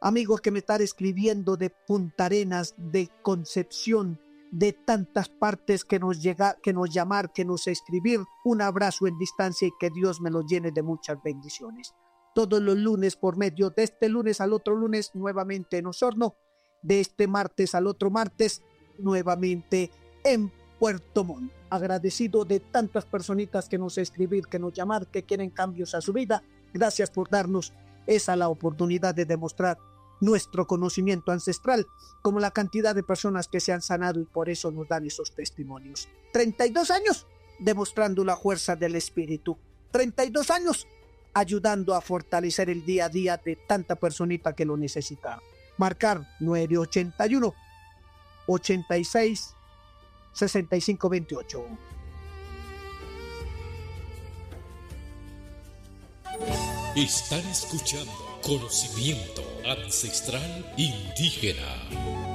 Amigos que me están escribiendo de Punta Arenas, de Concepción, de tantas partes que nos llamar, que nos escribir. Un abrazo en distancia y que Dios me lo llene de muchas bendiciones. Todos los lunes por medio de este lunes al otro lunes, nuevamente en Osorno. De este martes al otro martes, nuevamente en Puerto Montt. Agradecido de tantas personitas que nos escribir, que nos llamar, que quieren cambios a su vida. Gracias por darnos esa la oportunidad de demostrar nuestro conocimiento ancestral, como la cantidad de personas que se han sanado y por eso nos dan esos testimonios. 32 años demostrando la fuerza del espíritu. 32 años ayudando a fortalecer el día a día de tanta personita que lo necesita. Marcar 981 86 65 28. Están escuchando Conocimiento Ancestral Indígena.